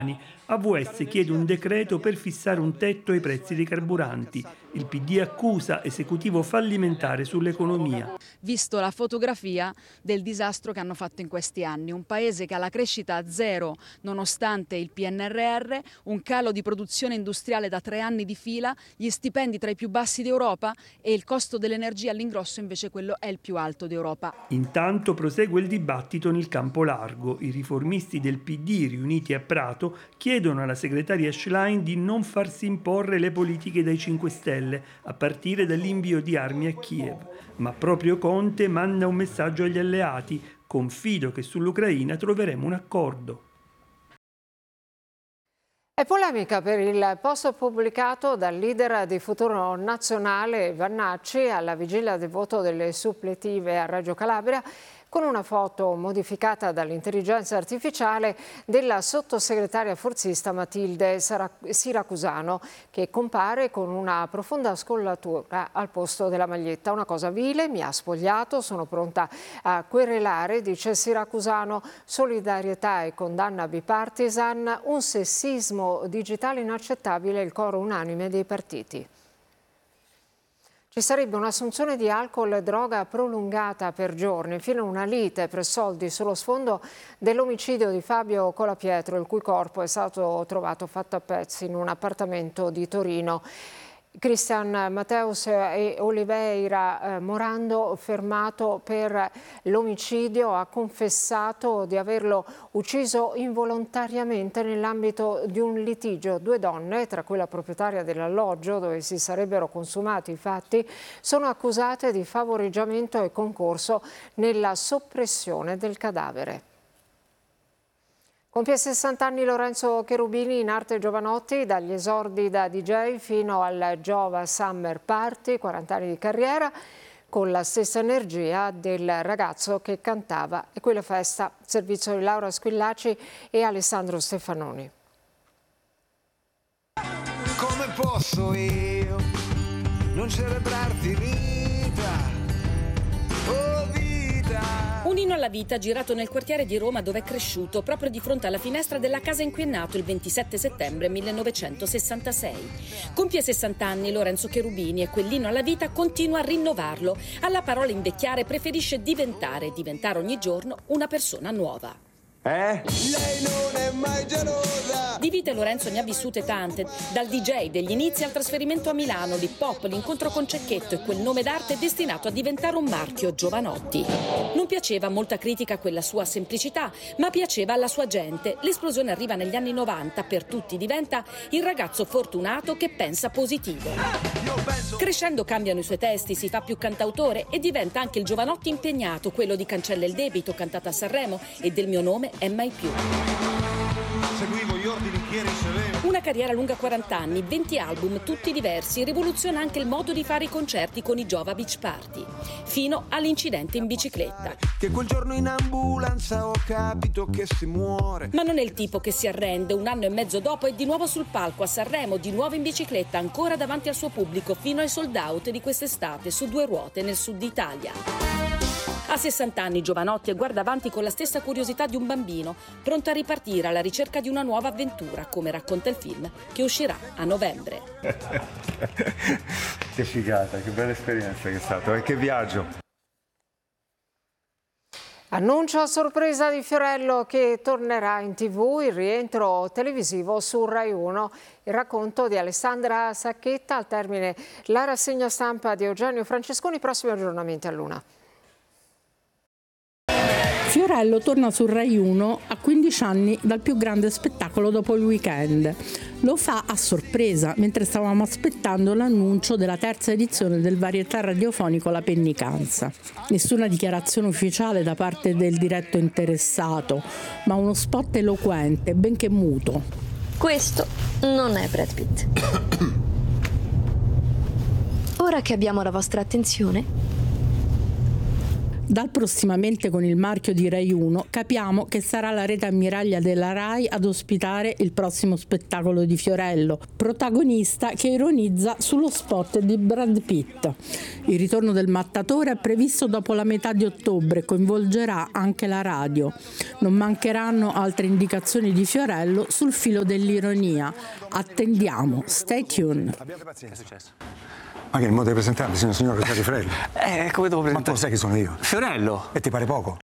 AVS chiede un decreto per fissare un tetto ai prezzi dei carburanti. Il PD accusa esecutivo fallimentare sull'economia. Visto la fotografia del disastro che hanno fatto in questi anni, un paese che ha la crescita a zero nonostante il PNRR, un calo di produzione industriale da 3 anni di fila, gli stipendi tra i più bassi d'Europa e il costo dell'energia all'ingrosso invece quello è il più alto d'Europa. Intanto prosegue il dibattito nel campo largo. I riformisti del PD riuniti a Prato chiedono alla segretaria Schlein di non farsi imporre le politiche dai 5 Stelle, a partire dall'invio di armi a Kiev. Ma proprio Conte manda un messaggio agli alleati: confido che sull'Ucraina troveremo un accordo. È polemica per il post pubblicato dal leader di Futuro Nazionale Vannacci alla vigilia del voto delle suppletive a Reggio Calabria, con una foto modificata dall'intelligenza artificiale della sottosegretaria forzista Matilde Siracusano, che compare con una profonda scollatura al posto della maglietta. Una cosa vile, mi ha spogliato, sono pronta a querelare, dice Siracusano, solidarietà e condanna bipartisan, un sessismo digitale inaccettabile, il coro unanime dei partiti. Ci sarebbe un'assunzione di alcol e droga prolungata per giorni, fino a una lite per soldi sullo sfondo dell'omicidio di Fabio Colapietro, il cui corpo è stato trovato fatto a pezzi in un appartamento di Torino. Cristian Mateus e Oliveira Morando, fermato per l'omicidio, ha confessato di averlo ucciso involontariamente nell'ambito di un litigio. 2 donne, tra cui la proprietaria dell'alloggio dove si sarebbero consumati i fatti, sono accusate di favoreggiamento e concorso nella soppressione del cadavere. Compie 60 anni Lorenzo Cherubini, in arte Giovanotti, dagli esordi da DJ fino al Giova Summer Party, 40 anni di carriera, con la stessa energia del ragazzo che cantava. E quella festa, servizio di Laura Squillaci e Alessandro Stefanoni. Come posso io non celebrarti vita, oh vita? Un inno alla vita girato nel quartiere di Roma dove è cresciuto, proprio di fronte alla finestra della casa in cui è nato il 27 settembre 1966. Compie 60 anni Lorenzo Cherubini e quell'inno alla vita continua a rinnovarlo. Alla parola invecchiare preferisce diventare ogni giorno una persona nuova. Lei non è mai gelosa. Di vite Lorenzo ne ha vissute tante, dal DJ degli inizi al trasferimento a Milano, l'hip hop, l'incontro con Cecchetto e quel nome d'arte destinato a diventare un marchio, Giovanotti. Non piaceva a molta critica quella sua semplicità, ma piaceva alla sua gente. L'esplosione arriva negli anni 90, per tutti diventa il ragazzo fortunato che pensa positivo. Crescendo cambiano i suoi testi, si fa più cantautore e diventa anche il Giovanotti impegnato, quello di Cancella il debito, cantata a Sanremo, e del mio nome è mai più. Seguivo gli ordini che ricevevo. Una carriera lunga 40 anni, 20 album, tutti diversi, rivoluziona anche il modo di fare i concerti con i Giova Beach Party, fino all'incidente in bicicletta. Che quel giorno in ambulanza ho capito che si muore. Ma non è il tipo che si arrende, 1 anno e mezzo dopo è di nuovo sul palco a Sanremo, di nuovo in bicicletta, ancora davanti al suo pubblico, fino ai sold out di quest'estate su 2 ruote nel sud Italia. A 60 anni Giovanotti e guarda avanti con la stessa curiosità di un bambino, pronto a ripartire alla ricerca di una nuova avventura, come racconta il film, che uscirà a novembre. Che figata, che bella esperienza che è stato e che viaggio. Annuncio a sorpresa di Fiorello che tornerà in TV, il rientro televisivo su Rai 1. Il racconto di Alessandra Sacchetta, al termine la rassegna stampa di Eugenio Francesconi, prossimi aggiornamenti all'1. Fiorello torna su Rai 1 a 15 anni dal più grande spettacolo dopo il weekend. Lo fa a sorpresa, mentre stavamo aspettando l'annuncio della 3ª edizione del varietà radiofonico La Pennicanza. Nessuna dichiarazione ufficiale da parte del diretto interessato, ma uno spot eloquente, benché muto. Questo non è Brad Pitt. Ora che abbiamo la vostra attenzione, Dal prossimamente con il marchio di Rai 1 capiamo che sarà la rete ammiraglia della Rai ad ospitare il prossimo spettacolo di Fiorello, protagonista che ironizza sullo spot di Brad Pitt. Il ritorno del mattatore è previsto dopo la metà di ottobre e coinvolgerà anche la radio. Non mancheranno altre indicazioni di Fiorello sul filo dell'ironia. Attendiamo, stay tuned. Abbiate pazienza. Che è successo? Ma che il modo di presentarmi, signor Rosati Frelli? Come devo presentare? Ma tu sai chi sono io? Fiorello. E ti pare poco?